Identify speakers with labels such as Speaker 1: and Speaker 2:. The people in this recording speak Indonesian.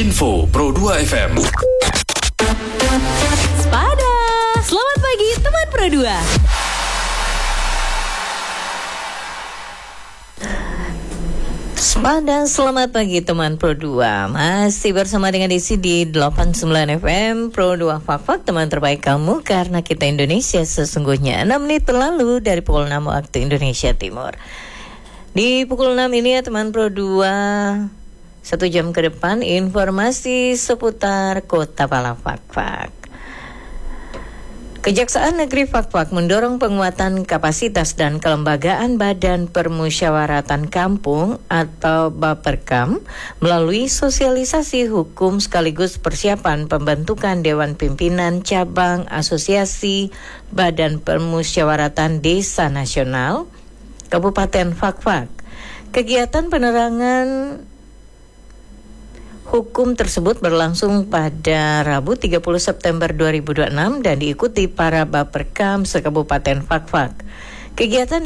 Speaker 1: Info Pro 2 FM.
Speaker 2: Sepada. Selamat pagi teman Pro 2. Sepada, selamat pagi teman Pro 2. Masih bersama dengan Desi di 89 FM Pro 2 Fak-Fak, teman terbaik kamu karena kita Indonesia sesungguhnya. 6 menit berlalu dari pukul 6 waktu Indonesia Timur. Di pukul 6 ini ya teman Pro 2, 1 jam ke depan informasi seputar Kota Pala Fak-Fak. Kejaksaan Negeri Fak-Fak mendorong penguatan kapasitas dan kelembagaan Badan Permusyawaratan Kampung atau Baperkam melalui sosialisasi hukum sekaligus persiapan pembentukan Dewan Pimpinan Cabang Asosiasi Badan Permusyawaratan Desa Nasional Kabupaten Fak-Fak. Kegiatan penerangan hukum tersebut berlangsung pada Rabu 30 September 2026 dan diikuti para Baperkam se-Kabupaten Fak-Fak. Kegiatan